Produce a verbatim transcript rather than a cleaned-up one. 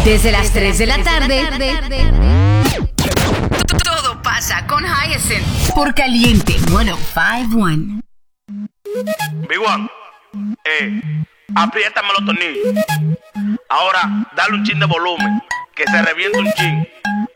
Desde las tres de la tarde. Todo pasa con Hyacinth por Caliente ciento cincuenta y uno. Big One, eh, apriétame los tornillos. Ahora, dale un chin de volumen, que se reviente un chin.